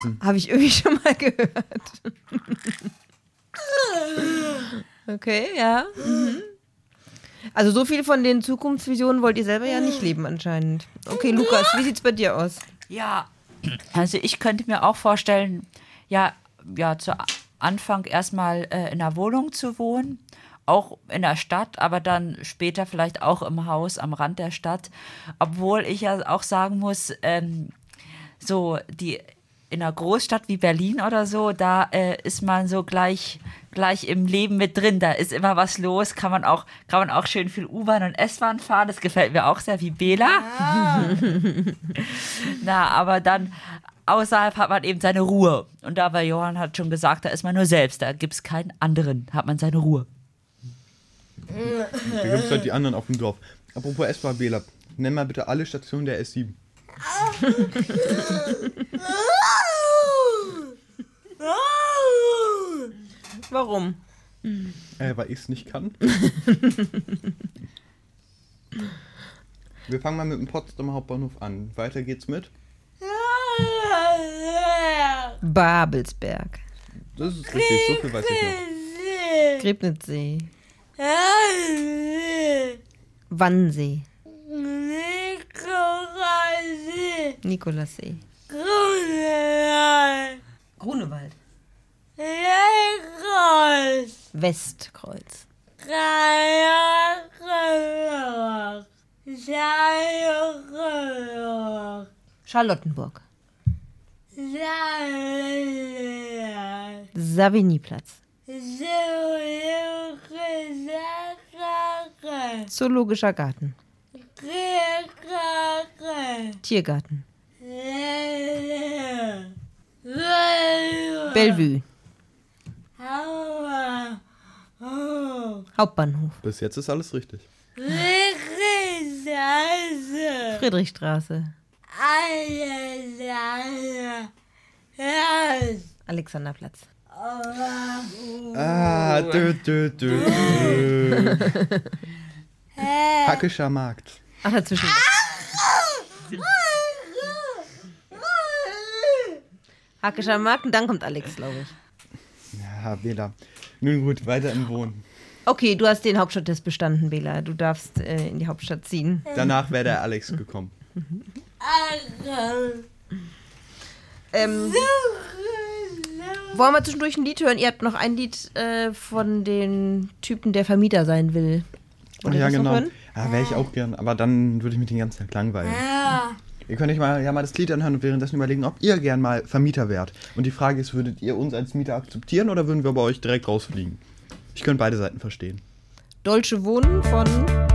Habe ich irgendwie schon mal gehört. Okay, ja. Also so viel von den Zukunftsvisionen wollt ihr selber ja nicht leben anscheinend. Okay, Lukas, wie sieht's bei dir aus? Ja, also ich könnte mir auch vorstellen, ja, zu Anfang erstmal in einer Wohnung zu wohnen, auch in der Stadt, aber dann später vielleicht auch im Haus am Rand der Stadt. Obwohl ich ja auch sagen muss, so die in einer Großstadt wie Berlin oder so, da ist man so gleich im Leben mit drin. Da ist immer was los, kann man auch schön viel U-Bahn und S-Bahn fahren. Das gefällt mir auch sehr, wie Bela. Ja. Na, aber dann außerhalb hat man eben seine Ruhe. Und da bei Johann hat schon gesagt, da ist man nur selbst, da gibt es keinen anderen, hat man seine Ruhe. Da gibt es halt die anderen auf dem Dorf. Apropos S-Bahn, Bela, nenn mal bitte alle Stationen der S7. Warum? Weil ich es nicht kann. Wir fangen mal mit dem Potsdamer Hauptbahnhof an. Weiter geht's mit Babelsberg. Das ist richtig, so viel weiß ich noch. Griebnitzsee. Wannsee. Nikolassee. Grunewald. Westkreuz. Charlottenburg. Savignyplatz. Zoologischer Garten. Tiergarten. Bellevue. Hauptbahnhof. Bis jetzt ist alles richtig. Friedrichstraße. Alexanderplatz. Hackischer Markt. Ach, dazwischen. Hackischer Markt und dann kommt Alex, glaube ich. Ja, Bela. Nun gut, weiter im Wohnen. Okay, du hast den Hauptstadttest bestanden, Bela. Du darfst in die Hauptstadt ziehen. Danach wäre der Alex gekommen. Wollen wir zwischendurch ein Lied hören? Ihr habt noch ein Lied von den Typen, der Vermieter sein will. Ach ja, genau. Ja, wäre ich auch gern. Aber dann würde ich mich den ganzen Tag langweilen. Ihr könnt euch mal das Lied anhören und währenddessen überlegen, ob ihr gern mal Vermieter wärt. Und die Frage ist, würdet ihr uns als Mieter akzeptieren oder würden wir bei euch direkt rausfliegen? Ich könnte beide Seiten verstehen. Dolce Wohnen von